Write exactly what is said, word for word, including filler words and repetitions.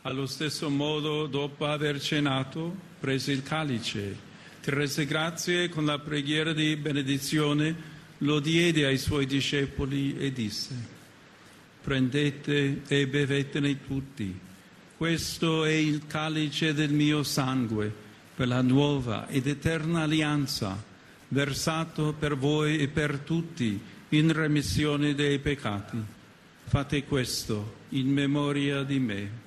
Allo stesso modo, dopo aver cenato, prese il calice, ti rese grazie con la preghiera di benedizione, lo diede ai suoi discepoli e disse: prendete e bevetene tutti, questo è il calice del mio sangue per la nuova ed eterna alleanza, versato per voi e per tutti in remissione dei peccati. Fate questo in memoria di me.